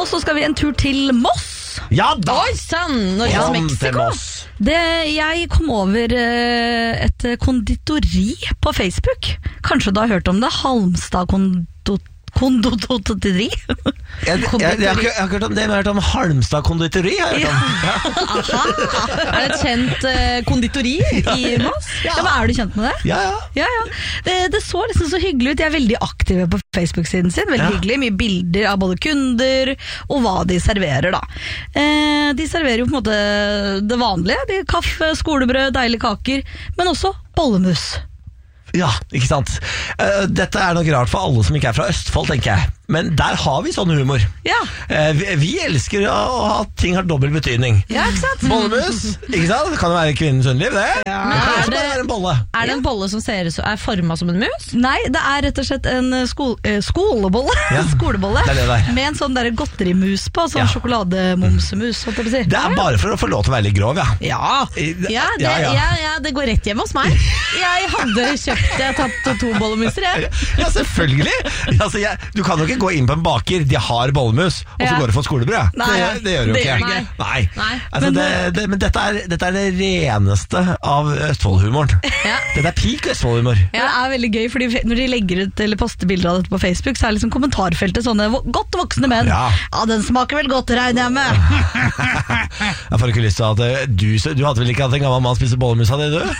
nå så skal vi en tur til Moss. Ja da! Oi, sann! Norges Mexico. Jeg kom over et konditori på Facebook. Kanskje du har hørt om det? Halmstad konditori. Jeg har ikke hørt om det, men jeg har hørt om Halmstad konditori. Aha. Er det et kjent konditori i Moss? Ja, men er du kjent med det? Ja. Det så liksom så hyggelig ut. De er veldig aktive på Facebook-siden sin. Veldig hyggelig, mye bilder av både kunder og hva de serverer da. De serverer jo på en måte det vanlige. Kaffe, skolebrød, deilige kaker, men også bollemus. Ja, ikke sant. Dette er nok rart for alle som ikke er fra Østfold, tenker jeg. Men der har vi sånn humor. Ja. Vi elsker at ting har dobbelt betydning. Ja, ikke sant? Bollemus, ikke sant? Det kan jo være kvinnens underliv, det. Ja. Det kan også bare være en bolle. Er det en bolle som er formet som en mus? Nei, det er rett og slett en skolebolle. Ja, Skolebolle. det er det der. Med en sånn der godterimus på, sånn sjokolademomsemus, holdt jeg på å si. Det er bare for å få lov til å være litt grov, Ja. Det går rett hjem hos meg. Jeg har tatt 2 bollemuser, jeg. Ja, selvfølgelig. Altså, du kan jo ikke gå inn på en baker, de har bollemus, og så går du for skolebrød. Det gjør du jo ikke. Nei. Altså, men dette er det reneste av Østfold-humoren. Dette er peak Østfold-humor. Det er veldig gøy, fordi når de legger ut eller poster bilder av dette på Facebook, så er liksom kommentarfeltet sånne godt voksne menn. Ja, den smaker vel godt, regner jeg med. Jeg får ikke lyst til at du hadde vel ikke at en gammel mann spiser bollemus, hadde du?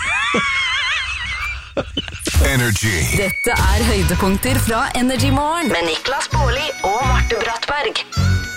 Energy. Dette er høydepunkter fra Energy Morgen med Niklas Baarli og Marte Brattberg.